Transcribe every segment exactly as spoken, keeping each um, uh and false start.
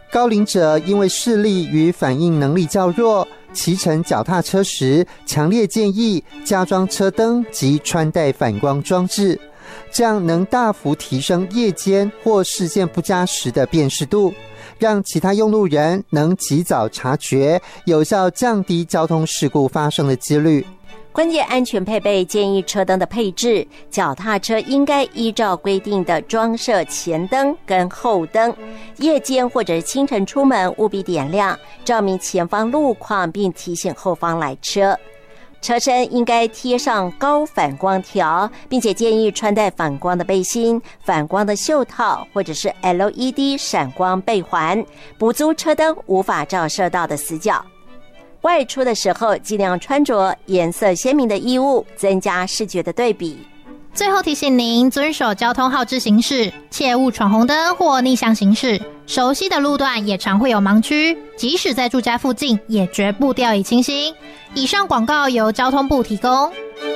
高龄者因为视力与反应能力较弱，骑乘脚踏车时强烈建议加装车灯及穿戴反光装置，这样能大幅提升夜间或视线不佳时的辨识度，让其他用路人能及早察觉，有效降低交通事故发生的几率。 关键安全配备建议车灯的配置，脚踏车应该依照规定的装设前灯跟后灯，夜间或者清晨出门务必点亮，照明前方路况，并提醒后方来车。车身应该贴上高反光条，并且建议穿戴反光的背心、反光的袖套或者是 L E D 闪光背环，补足车灯无法照射到的死角。外出的时候尽量穿着颜色鲜明的衣物，增加视觉的对比。 最后提醒您遵守交通号志行驶，切勿闯红灯或逆向行驶。熟悉的路段也常会有盲区，即使在住家附近也绝不掉以轻心。以上广告由交通部提供。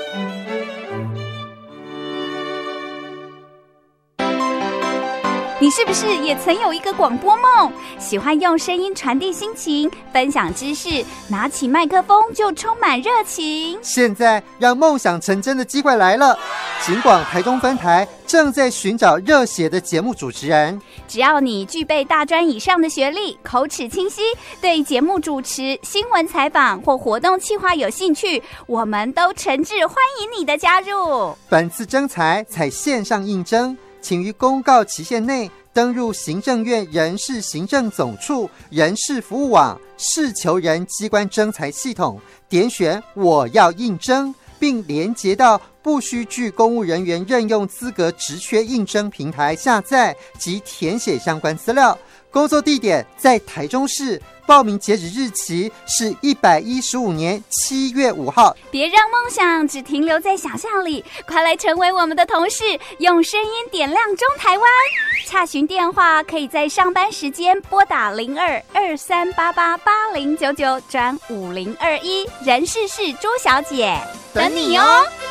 你是不是也曾有一个广播梦？喜欢用声音传递心情，分享知识，拿起麦克风就充满热情。 现在让梦想成真的机会来了，警广台中分台正在寻找热血的节目主持人。 只要你具备大专以上的学历，口齿清晰，对节目主持、新闻采访或活动企划有兴趣，我们都诚挚欢迎你的加入。 本次征才采线上应征，请于公告期限内登入行政院人事行政总处人事服务网事求人机关征才系统，点选我要应征，并连结到不需具公务人员任用资格职缺应征平台下载及填写相关资料。工作地点在台中市，报名截止日期是一百一十五年七月五号。 别让梦想只停留在想象里，快来成为我们的同事，用声音点亮中台湾。洽询电话可以在上班时间拨打零二二三八八八零九九转五零二一，人事室朱小姐等你哦。